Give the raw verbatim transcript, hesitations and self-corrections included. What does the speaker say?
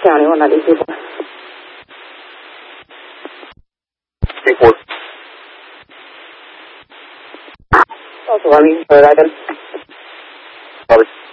County, one ninety-two. Report. Also, I mean, but I don't. Copy.